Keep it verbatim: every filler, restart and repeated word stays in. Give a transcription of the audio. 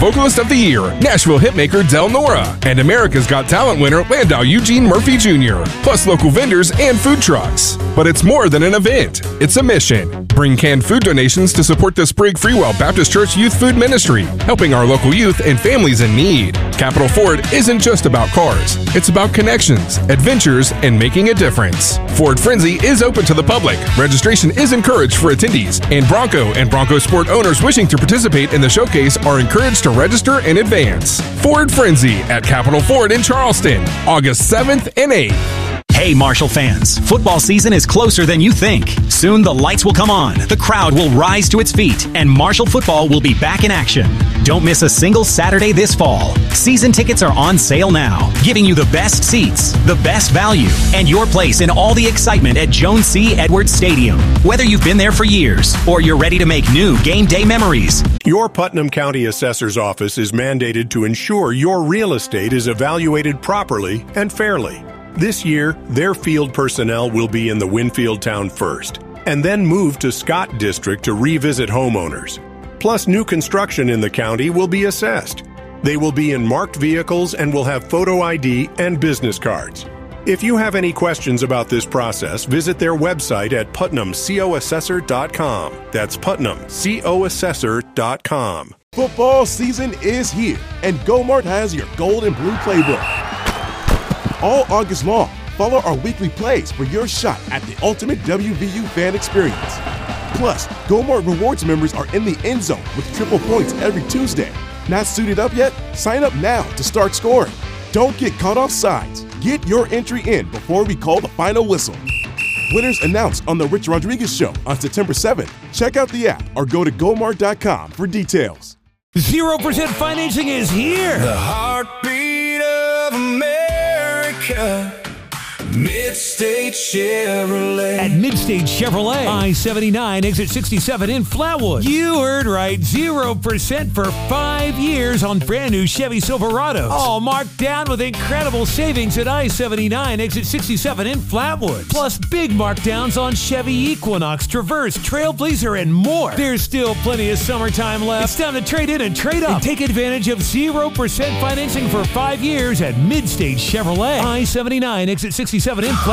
Vocalist of the Year, Nashville hitmaker Del Nora, and America's Got Talent winner Landau Eugene Murphy Junior, plus local vendors and food trucks. But it's more than an event. It's a mission. Bring canned food donations to support the Sprague Freewell Baptist Church Youth Food Ministry, helping our local youth and families in need. Capital Ford isn't just about cars. It's about connections, adventures, and making a difference. Ford Frenzy is open to the public. Registration is encouraged for attendees, and Bronco and Bronco Sport owners wishing to participate in the showcase are encouraged to register in advance. Ford Frenzy at Capital Ford in Charleston, August seventh and eighth. Hey, Marshall fans, football season is closer than you think. Soon the lights will come on, the crowd will rise to its feet, and Marshall football will be back in action. Don't miss a single Saturday this fall. Season tickets are on sale now, giving you the best seats, the best value, and your place in all the excitement at Joan C. Edwards Stadium. Whether you've been there for years or you're ready to make new game day memories. Your Putnam County Assessor's Office is mandated to ensure your real estate is evaluated properly and fairly. This year, their field personnel will be in the Winfield town first, and then move to Scott District to revisit homeowners. Plus, new construction in the county will be assessed. They will be in marked vehicles and will have photo I D and business cards. If you have any questions about this process, visit their website at putnam co assessor dot com. That's putnam co assessor dot com. Football season is here, and GoMart has your gold and blue playbook. All August long, follow our weekly plays for your shot at the ultimate W V U fan experience. Plus, GoMart Rewards members are in the end zone with triple points every Tuesday. Not suited up yet? Sign up now to start scoring. Don't get caught off sides. Get your entry in before we call the final whistle. Winners announced on The Rich Rodriguez Show on September seventh. Check out the app or go to gomart dot com for details. zero percent financing is here. The heartbeat of America. Midstate Chevrolet. At Midstate Chevrolet, I seventy-nine, exit sixty-seven in Flatwood. You heard right, zero percent for five years on brand new Chevy Silverados. All marked down with incredible savings at I seventy-nine, exit sixty-seven in Flatwood. Plus big markdowns on Chevy Equinox, Traverse, Trailblazer, and more. There's still plenty of summertime left. It's time to trade in and trade up and take advantage of zero percent financing for five years at Midstate Chevrolet. I seventy-nine, exit sixty-seven in Flatwood.